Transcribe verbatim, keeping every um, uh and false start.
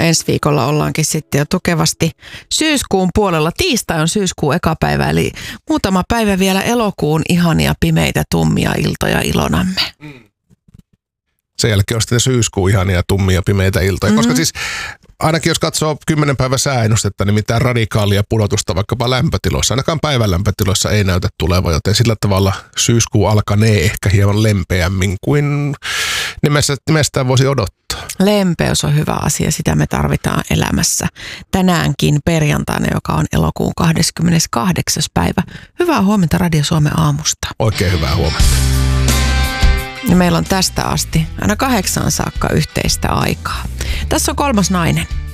ensi viikolla ollaankin sitten jo tukevasti syyskuun puolella. Tiistai on syyskuun eka päivä, eli muutama päivä vielä elokuun ihania pimeitä tummia iltoja ilonamme. Mm. Sen jälkeen on sitten syyskuun ihania tummia pimeitä iltoja, mm-hmm. koska siis ainakin jos katsoo kymmenen päivän sääennustetta, niin mitään radikaalia pudotusta vaikkapa lämpötiloissa, ainakaan päivän lämpötiloissa ei näytä tulevan, joten sillä tavalla syyskuu alkanee ehkä hieman lempeämmin kuin nimessä, nimestään voisi odottaa. Lempeys on hyvä asia, sitä me tarvitaan elämässä. Tänäänkin perjantaina, joka on elokuun kahdeskymmeneskahdeksas päivä. Hyvää huomenta Radio Suomen aamusta. Oikein hyvää huomenta. Ja meillä on tästä asti aina kahdeksaan saakka yhteistä aikaa. Tässä on kolmas nainen.